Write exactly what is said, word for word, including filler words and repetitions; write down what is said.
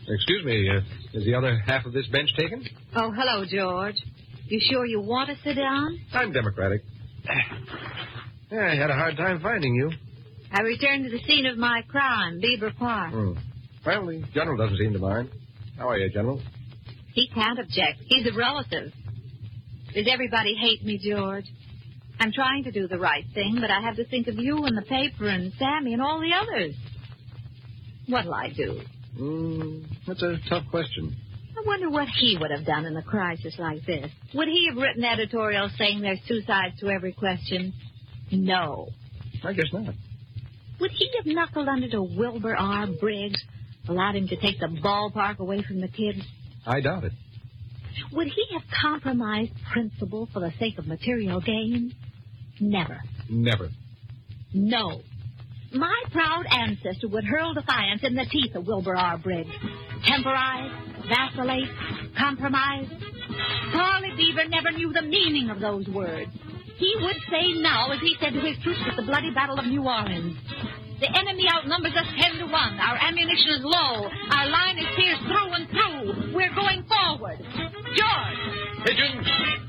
Excuse me, uh, is the other half of this bench taken? Oh, hello, George. You sure you want to sit down? I'm Democratic. Yeah, I had a hard time finding you. I returned to the scene of my crime, Beaver Park. Hmm. Well, the General doesn't seem to mind. How are you, General? He can't object. He's a relative. Does everybody hate me, George? I'm trying to do the right thing, but I have to think of you and the paper and Sammy and all the others. What'll I do? Hmm, that's a tough question. I wonder what he would have done in a crisis like this. Would he have written editorials saying there's two sides to every question? No. I guess not. Would he have knuckled under to Wilbur R. Briggs, allowed him to take the ballpark away from the kids? I doubt it. Would he have compromised principle for the sake of material gain? Never. Never. No. My proud ancestor would hurl defiance in the teeth of Wilbur R. Briggs. Temporize, vacillate, compromise. Charlie Beaver never knew the meaning of those words. He would say now, as he said to his troops at the bloody Battle of New Orleans, the enemy outnumbers us ten to one. Our ammunition is low. Our line is pierced through and through. We're going forward. George! Pigeons!